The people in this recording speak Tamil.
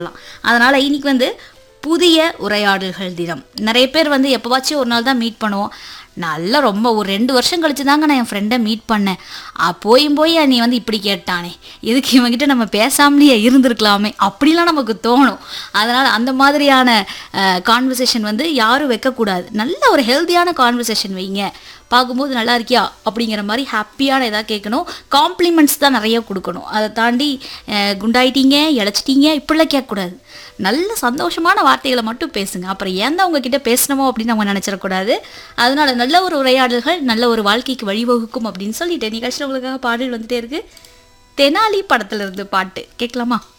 அதனால இன்னைக்கு வந்து புதிய உரையாடல்கள் தினம். நிறைய பேர் வந்து எப்பவாச்சும் ஒரு நாள் தான் மீட் பண்ணுவோம். நல்லா ரொம்ப ஒரு 2 வருஷம் கழிச்சு தாங்க நான் என் ஃப்ரெண்டை மீட் பண்ணேன். போயும் போய் நீ வந்து இப்படி கேட்டானே, இதுக்கு இவங்கிட்ட நம்ம பேசாமலேயே இருந்திருக்கலாமே அப்படிலாம் நமக்கு தோணும். அதனால் அந்த மாதிரியான கான்வர்சேஷன் வந்து யாரும் வைக்கக்கூடாது. நல்ல ஒரு ஹெல்த்தியான கான்வர்சேஷன் வைங்க. பார்க்கும்போது நல்லா இருக்கியா அப்படிங்கிற மாதிரி ஹாப்பியான எதாவது கேட்கணும். காம்ப்ளிமெண்ட்ஸ் தான் நிறைய கொடுக்கணும். அதை தாண்டி குண்டாயிட்டீங்க, இழைச்சிட்டீங்க இப்படிலாம் கேட்கக்கூடாது. நல்ல சந்தோஷமான வார்த்தைகளை மட்டும் பேசுங்க. அப்புறம் ஏன் தான் உங்ககிட்ட பேசணுமோ அப்படின்னு அவங்க நினச்சிடக்கூடாது. அதனால நல்ல ஒரு உரையாடல்கள் நல்ல ஒரு வாழ்க்கைக்கு வழிவகுக்கும் அப்படின்னு சொல்லிட்டு நிகழ்ச்சியில் உங்களுக்காக பாடல் வந்துட்டே இருக்கு. தெனாலி படத்துல இருந்து பாட்டு கேட்கலாமா?